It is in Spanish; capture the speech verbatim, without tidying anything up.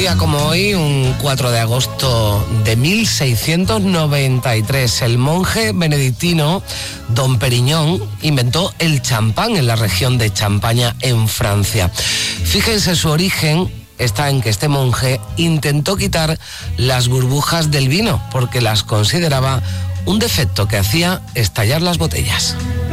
día como hoy, un cuatro de agosto de mil seiscientos noventa y tres, el monje benedictino Don Periñón inventó el champán en la región de Champaña, en Francia. Fíjense, su origen está en que este monje intentó quitar las burbujas del vino porque las consideraba un defecto que hacía estallar las botellas.